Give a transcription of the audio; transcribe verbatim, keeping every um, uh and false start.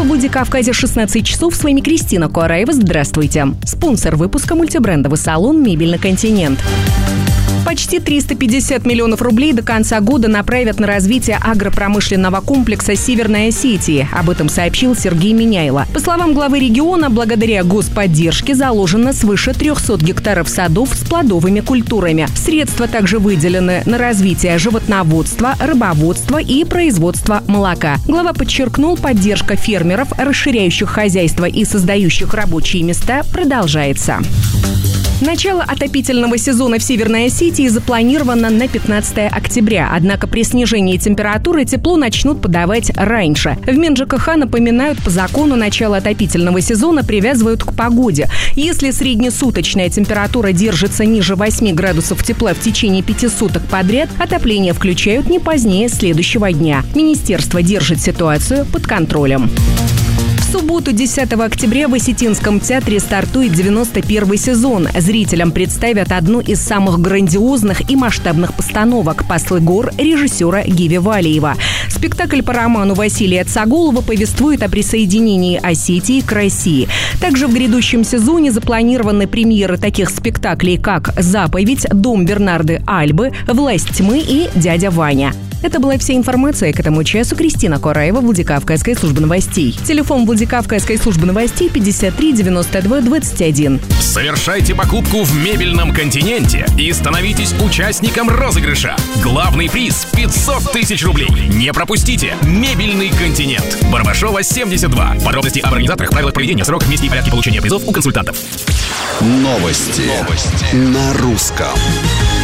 В Владикавказе шестнадцать часов. С вами Кристина Куараева. Здравствуйте. Спонсор выпуска — мультибрендовый салон «Мебельный континент». Почти триста пятьдесят миллионов рублей до конца года направят на развитие агропромышленного комплекса Северной Осетии. Об этом сообщил Сергей Миняйло. По словам главы региона, благодаря господдержке заложено свыше трехсот гектаров садов с плодовыми культурами. Средства также выделены на развитие животноводства, рыбоводства и производства молока. Глава подчеркнул, поддержка фермеров, расширяющих хозяйство и создающих рабочие места, продолжается. Начало отопительного сезона в Северной Осетии запланировано на пятнадцатое октября. Однако при снижении температуры тепло начнут подавать раньше. В МинЖКХ напоминают, по закону начало отопительного сезона привязывают к погоде. Если среднесуточная температура держится ниже восьми градусов тепла в течение пяти суток подряд, отопление включают не позднее следующего дня. Министерство держит ситуацию под контролем. В субботу, десятого октября, в Осетинском театре стартует девяносто первый сезон. Зрителям представят одну из самых грандиозных и масштабных постановок «Послы гор» режиссера Гиви Валиева. Спектакль по роману Василия Цагулова повествует о присоединении Осетии к России. Также в грядущем сезоне запланированы премьеры таких спектаклей, как «Заповедь», «Дом Бернарды Альбы», «Власть тьмы» и «Дядя Ваня». Это была вся информация к этому часу. Кристина Куараева, Владикавказская служба новостей. Телефон Владикавказской службы новостей пятьдесят три девяносто два двадцать один. Совершайте покупку в «Мебельном континенте» и становитесь участником розыгрыша. Главный приз – пятьсот тысяч рублей. Не пропустите! «Мебельный континент». Барбашова, семьдесят два. Подробности об организаторах, правилах проведения, срок, месте и порядке получения призов у консультантов. Новости, Новости. На русском.